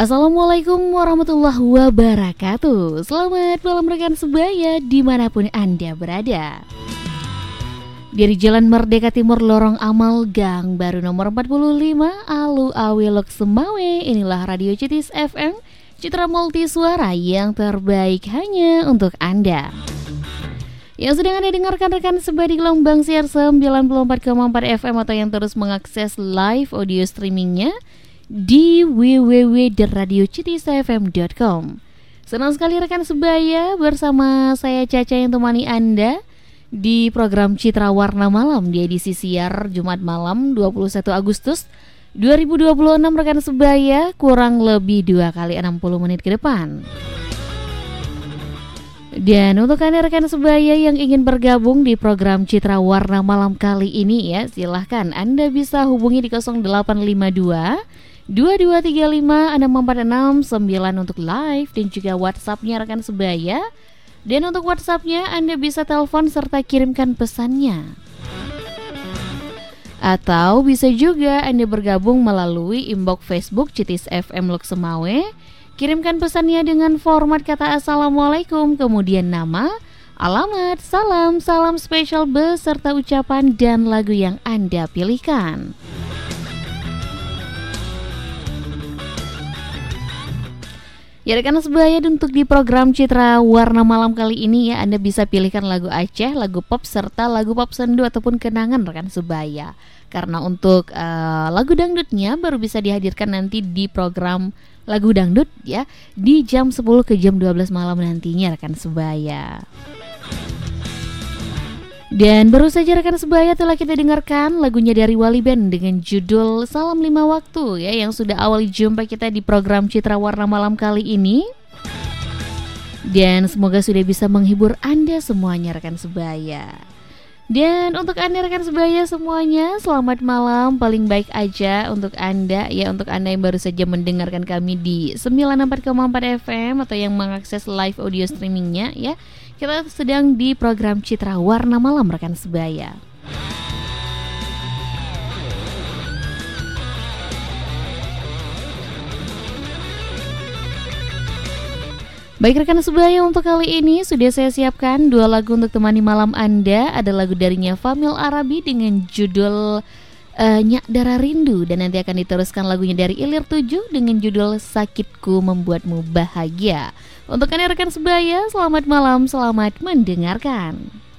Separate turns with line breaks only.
Assalamualaikum warahmatullahi wabarakatuh. Selamat malam rekan sebaya dimanapun Anda berada. Dari Jalan Merdeka Timur Lorong Amal Gang Baru nomor 45 Alu Awilok Semawe. Inilah Radio Citis FM, Citra Multisuara yang terbaik hanya untuk Anda. Yang sedang Anda dengarkan rekan sebaya di gelombang siar 94,4 FM atau yang terus mengakses live audio streamingnya di www.radiocitisfm.com. Senang sekali rekan sebaya, bersama saya Caca yang temani Anda di program Citra Warna Malam di edisi siar Jumat malam 21 Agustus 2026 rekan sebaya, kurang lebih 2 kali 60 menit ke depan. Dan untuk Anda rekan sebaya yang ingin bergabung di program Citra Warna Malam kali ini ya, silahkan Anda bisa hubungi di 0852 2235 6469 untuk live dan juga WhatsApp-nya rekan sebaya. Dan untuk WhatsApp-nya Anda bisa telepon serta kirimkan pesannya. Atau bisa juga Anda bergabung melalui inbox Facebook Citis FM Lok Semawe. Kirimkan pesannya dengan format kata Assalamualaikum, kemudian nama, alamat, salam spesial beserta ucapan dan lagu yang Anda pilihkan. Ya rekan sebaya, untuk di program Citra Warna Malam kali ini ya, Anda bisa pilihkan lagu Aceh, lagu pop, serta lagu pop sendu ataupun kenangan rekan sebaya. Karena untuk lagu dangdutnya baru bisa dihadirkan nanti di program lagu dangdut ya, di jam 10 ke jam 12 malam nantinya rekan sebaya. Dan baru saja rekan sebaya telah kita dengarkan lagunya dari Wali Band dengan judul Salam 5 Waktu ya, yang sudah awali jumpa kita di program Citra Warna Malam kali ini. Dan semoga sudah bisa menghibur Anda semuanya rekan sebaya. Dan untuk Anda rekan sebaya semuanya, selamat malam, paling baik aja untuk Anda ya, untuk Anda yang baru saja mendengarkan kami di 94,4 FM atau yang mengakses live audio streamingnya ya. Kita sedang di program Citra Warna Malam rekan sebaya. Baik rekan sebaya, untuk kali ini sudah saya siapkan 2 lagu untuk temani malam Anda. Ada lagu darinya Famil Arabi dengan judul Nyak Dara Rindu, dan nanti akan diteruskan lagunya dari Ilir 7 dengan judul Sakitku Membuatmu Bahagia. Untuk Anda rekan sebaya, selamat malam, selamat mendengarkan.